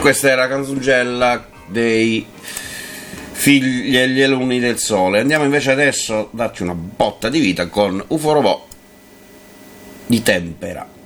Questa era la canzongella dei figli e gli alunni del sole. Andiamo invece adesso a darci una botta di vita con UFO Robot di Tempera.